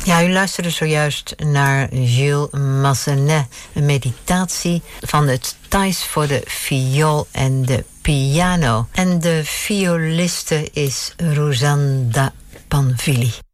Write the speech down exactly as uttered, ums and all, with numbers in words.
Ja, u luisterde zojuist naar Gilles Massenet, een meditatie van het Thais voor de viool en de piano. En de violiste is Rosanda Panvili.